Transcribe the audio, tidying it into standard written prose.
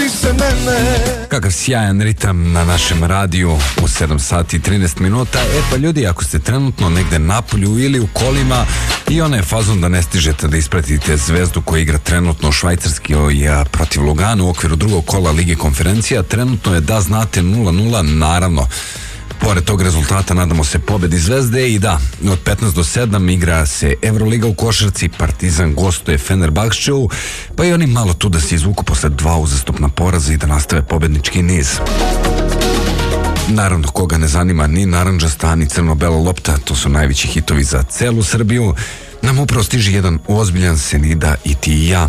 se mene. Kakav sjajan ritam na našem radiju u 7 sati i 13 minuta. Pa ljudi, ako ste trenutno negde napolju ili u kolima i onaj fazon da ne stižete da ispratite Zvezdu koja igra trenutno u Švajcarskoj protiv Lugana u okviru drugog kola Lige konferencija, trenutno je da znate 0-0, naravno. Pored tog rezultata nadamo se pobedi Zvezde i da, od 15 do 7 igra se Evroliga u košarci, Partizan gostuje Fenerbahčeu, pa i oni malo tu da se izvuku posle 2 uzastopna poraza i da nastave pobednički niz. Naravno, koga ne zanima ni narandžasta, ni crno-bela lopta, to su najveći hitovi za celu Srbiju. Nam upravo stiže jedan ozbiljan Senida i ti i ja.